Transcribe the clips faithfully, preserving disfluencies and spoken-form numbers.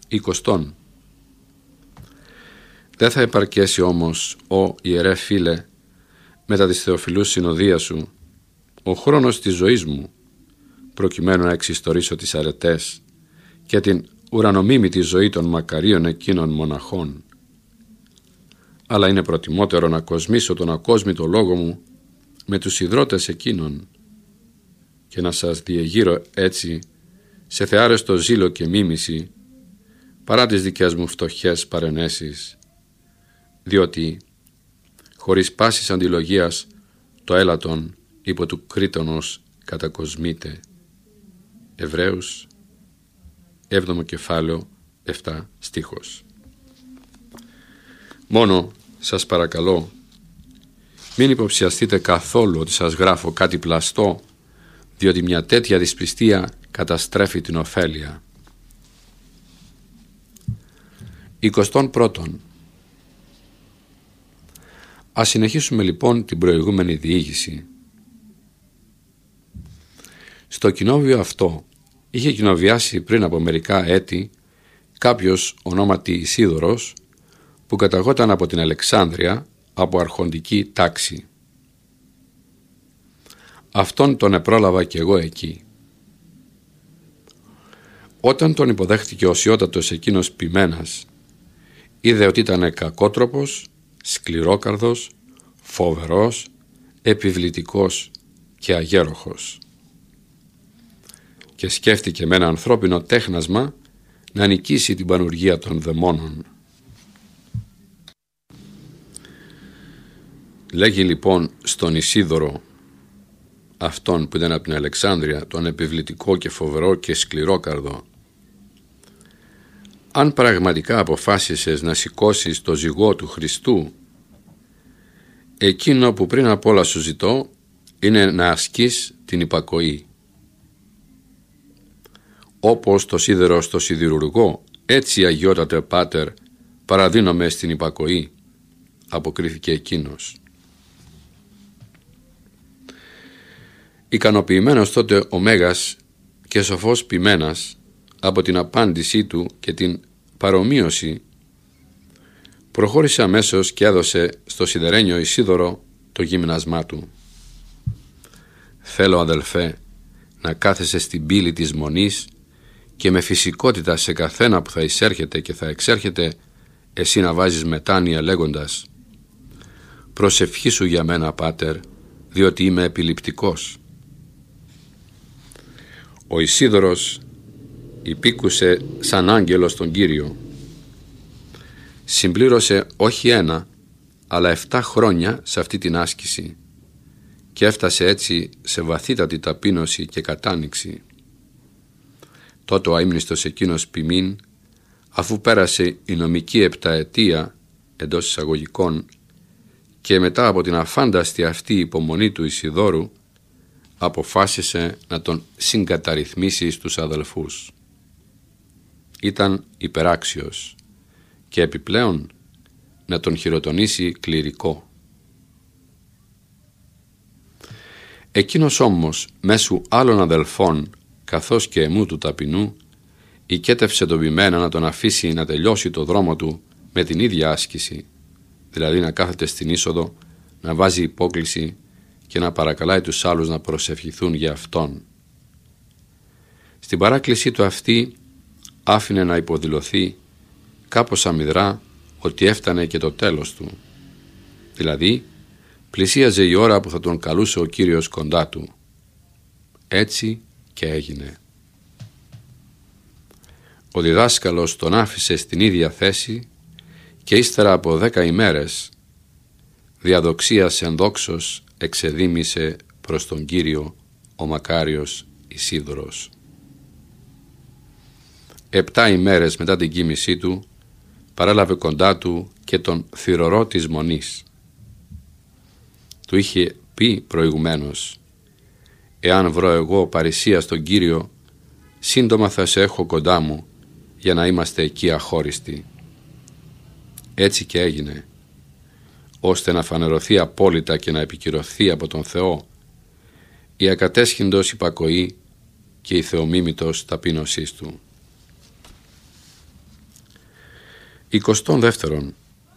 Εικοστόν. Δεν θα επαρκέσει όμως, ο ιερέ φίλε, μετά της Θεοφιλούς συνοδείας σου, ο χρόνος της ζωής μου, προκειμένου να εξιστορήσω τις αρετές και την ουρανομίμητη ζωή των μακαρίων εκείνων μοναχών. Αλλά είναι προτιμότερο να κοσμήσω τον ακόσμητο λόγο μου με τους ιδρώτες εκείνων και να σας διεγείρω έτσι σε θεάρεστο ζήλο και μίμηση παρά τις δικές μου φτωχές παρενέσεις, διότι χωρίς πάσης αντιλογίας το έλατον υπό του κρίτονος κατακοσμείται. Εβραίους, έβδομο κεφάλαιο, επτά στίχος. Μόνο σας παρακαλώ, μην υποψιαστείτε καθόλου ότι σας γράφω κάτι πλαστό, διότι μια τέτοια δυσπιστία καταστρέφει την ωφέλεια. Εικοστόν πρώτον. Ας συνεχίσουμε λοιπόν την προηγούμενη διήγηση. Στο κοινόβιο αυτό είχε κοινοβιάσει πριν από μερικά έτη κάποιος ονόματι Ισίδωρος, που καταγόταν από την Αλεξάνδρεια από αρχοντική τάξη. Αυτόν τον επρόλαβα κι εγώ εκεί. Όταν τον υποδέχτηκε ο σιώτατος εκείνος ποιμένας, είδε ότι ήταν κακότροπος, σκληρόκαρδος, φοβερός, επιβλητικός και αγέροχος. Και σκέφτηκε με ένα ανθρώπινο τέχνασμα να νικήσει την πανουργία των δαιμόνων. Λέγει λοιπόν στον Ισίδωρο, αυτόν που ήταν από την Αλεξάνδρεια, τον επιβλητικό και φοβερό και σκληρόκαρδο: αν πραγματικά αποφάσισες να σηκώσεις το ζυγό του Χριστού, εκείνο που πριν απ' όλα σου ζητώ είναι να ασκείς την υπακοή. Όπως το σίδερο στο σιδηρουργό, έτσι αγιότατε Πάτερ παραδίνομαι στην υπακοή, αποκρίθηκε εκείνος. Ικανοποιημένος τότε ο Μέγας και σοφός ποιμένας από την απάντησή του και την παρομοίωση, προχώρησε αμέσως και έδωσε στο σιδερένιο Ισίδωρο το γύμνασμά του. Θέλω, αδελφέ, να κάθεσαι στην πύλη της μονής και με φυσικότητα σε καθένα που θα εισέρχεται και θα εξέρχεται εσύ να βάζεις μετάνοια λέγοντας: προσευχήσου για μένα, Πάτερ, διότι είμαι επιληπτικός. Ο Ισίδωρος υπήκουσε σαν άγγελος τον Κύριο. Συμπλήρωσε όχι ένα, αλλά εφτά χρόνια σε αυτή την άσκηση και έφτασε έτσι σε βαθύτατη ταπείνωση και κατάνοιξη. Τότε ο αείμνηστος εκείνος ποιμήν, αφού πέρασε η νομική επταετία εντός εισαγωγικών και μετά από την αφάνταστη αυτή υπομονή του Ισιδώρου, αποφάσισε να τον συγκαταρρυθμίσει στους αδελφούς. Ήταν υπεράξιος και επιπλέον να τον χειροτονήσει κληρικό. Εκείνος όμως μέσου άλλων αδελφών καθώς και εμού του ταπεινού οικέτευσε τον ποιμένα να τον αφήσει να τελειώσει το δρόμο του με την ίδια άσκηση, δηλαδή να κάθεται στην είσοδο, να βάζει υπόκλιση και να παρακαλάει τους άλλους να προσευχηθούν για αυτόν. Στην παράκλησή του αυτή άφηνε να υποδηλωθεί κάπως αμυδρά ότι έφτανε και το τέλος του, δηλαδή πλησίαζε η ώρα που θα τον καλούσε ο Κύριος κοντά του. Έτσι και έγινε. Ο διδάσκαλος τον άφησε στην ίδια θέση και ύστερα από δέκα ημέρες διαδοξίας ενδόξως εξεδήμησε προς τον Κύριο ο μακάριος Ισίδωρος. Επτά ημέρες μετά την κοίμησή του παρέλαβε κοντά του και τον θυρωρό της μονής. Του είχε πει προηγουμένως: «Εάν βρω εγώ παρησία στον Κύριο, σύντομα θα σε έχω κοντά μου για να είμαστε εκεί αχώριστοι». Έτσι και έγινε, ώστε να φανερωθεί απόλυτα και να επικυρωθεί από τον Θεό η ακατέσχυντος υπακοή και η θεομίμητος ταπείνωσής του. Εικοστόν δεύτερον.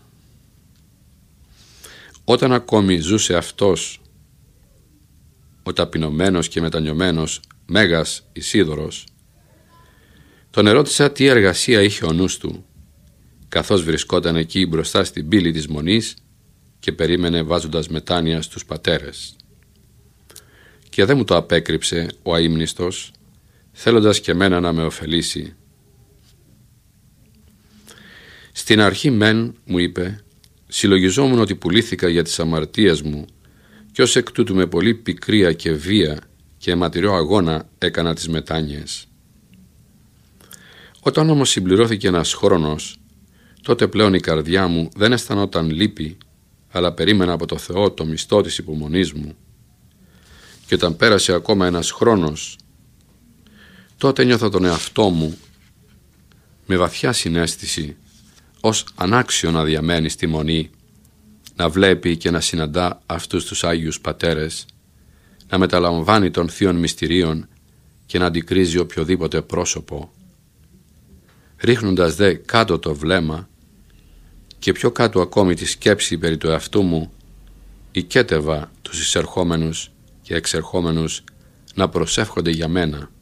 Όταν ακόμη ζούσε αυτός, ο ταπεινωμένος και μετανιωμένος Μέγας Ισίδωρος, τον ερώτησα τι εργασία είχε ο νους του, καθώς βρισκόταν εκεί μπροστά στην πύλη της Μονής και περίμενε βάζοντας μετάνοια στους πατέρες. Και δεν μου το απέκρυψε ο αείμνηστος, θέλοντας και μένα να με ωφελήσει. Στην αρχή μεν, μου είπε, συλλογιζόμουν ότι πουλήθηκα για τις αμαρτίες μου και ως εκ τούτου με πολύ πικρία και βία και αιματηρό αγώνα έκανα τις μετάνοιες. Όταν όμως συμπληρώθηκε ένας χρόνος, τότε πλέον η καρδιά μου δεν αισθανόταν λύπη, αλλά περίμενα από το Θεό το μισθό της υπομονής μου. Και όταν πέρασε ακόμα ένας χρόνος, τότε νιώθω τον εαυτό μου με βαθιά συναίσθηση ως ανάξιο να διαμένει στη Μονή, να βλέπει και να συναντά αυτούς τους Άγιους Πατέρες, να μεταλαμβάνει των θείων μυστηρίων και να αντικρίζει οποιοδήποτε πρόσωπο. Ρίχνοντας δε κάτω το βλέμμα και πιο κάτω ακόμη τη σκέψη περί του εαυτού μου, οικέτευα τους εισερχόμενους και εξερχόμενους να προσεύχονται για μένα.